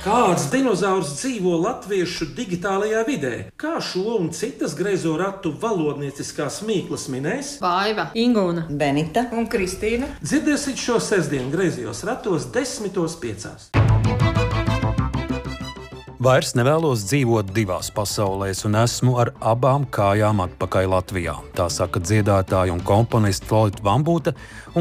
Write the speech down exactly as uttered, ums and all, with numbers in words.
Kāds dinozaurs dzīvo latviešu digitālajā vidē? Kā šo un citas greizo ratu valodnieciskās mīklas minēs? Vaiva, Ingūna, Benita un Kristīna. Dzirdēsiet šo sestdienu greizajos ratos desmitos piecās. Vairs nevēlos dzīvot divās pasaulēs un esmu ar abām kājām atpakaļ Latvijā. Tā saka dziedātāja un komponiste Lolita Vambūta.